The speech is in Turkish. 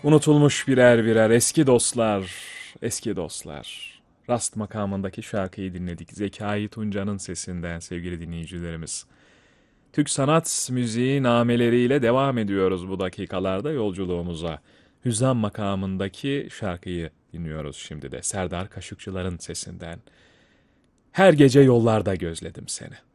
Unutulmuş birer birer eski dostlar, eski dostlar. Rast makamındaki şarkıyı dinledik. Zekai Tunca'nın sesinden sevgili dinleyicilerimiz. Türk sanat müziği nameleriyle devam ediyoruz bu dakikalarda yolculuğumuza. Hüzzam makamındaki şarkıyı dinliyoruz şimdi de Serdar Kaşıkçılar'ın sesinden. Her gece yollarda gözledim seni.